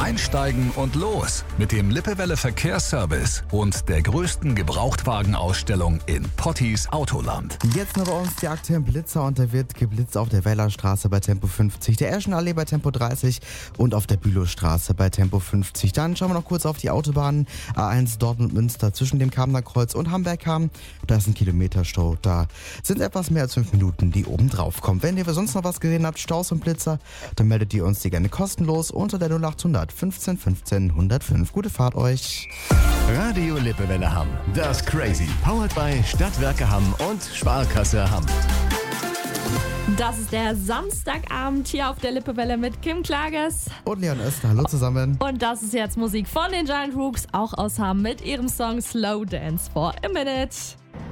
Einsteigen und los mit dem Lippewelle Verkehrsservice und der größten Gebrauchtwagenausstellung in Pottis Autoland. Jetzt noch bei uns die aktuellen Blitzer und da wird geblitzt auf der Wellerstraße bei Tempo 50, der Eschenallee bei Tempo 30 und auf der Bülowstraße bei Tempo 50. Dann schauen wir noch kurz auf die Autobahnen. A1 Dortmund-Münster zwischen dem Kamener Kreuz und Hamberg-Ham. Da ist ein Kilometerstau. Da sind etwas mehr als 5 Minuten, die oben drauf kommen. Wenn ihr sonst noch was gesehen habt, Staus und Blitzer, dann meldet ihr uns die gerne kostenlos unter der 0800 15 15 105. Gute Fahrt euch. Radio Lippewelle Hamm. Das Crazy. Powered by Stadtwerke Hamm und Sparkasse Hamm. Das ist der Samstagabend hier auf der Lippewelle mit Kim Klages. Und Leon Öster, hallo zusammen. Und das ist jetzt Musik von den Giant Rooks, auch aus Hamm mit ihrem Song Slow Dance for a Minute.